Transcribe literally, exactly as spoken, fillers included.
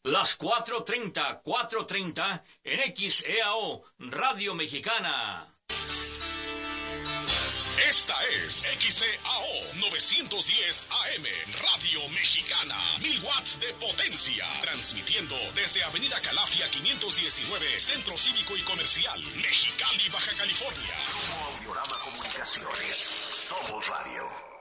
Las cuatro treinta, cuatro treinta en X E A O, Radio Mexicana. Esta es X E A O novecientos diez A M, Radio Mexicana, mil watts de potencia, transmitiendo desde Avenida Calafia quinientos diecinueve, Centro Cívico y Comercial, Mexicali, Baja California. Grupo Audiorama Comunicaciones, somos radio.